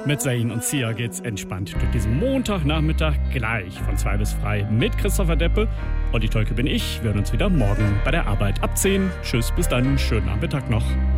Mit Zayn und Sia geht's entspannt durch diesen Montagnachmittag gleich von 2 bis 3 mit Christopher Deppe. Und die Tolke bin ich. Wir hören uns wieder morgen bei der Arbeit ab 10. Tschüss, bis dann, schönen Nachmittag noch.